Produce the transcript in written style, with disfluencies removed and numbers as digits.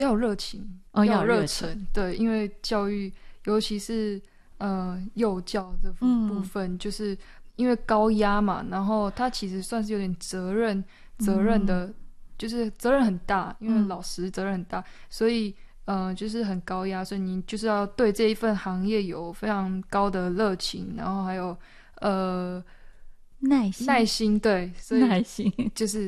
要有热情， 要有热有热忱。 忱。对，因为教育，尤其是幼教这部分，就是因为高压嘛，然后它其实算是有点责任的，就是责任很大，因为老师责任很大，所以就是很高压，所以你就是要对这一份行业有非常高的热情，然后还有耐心，对，所以耐心就是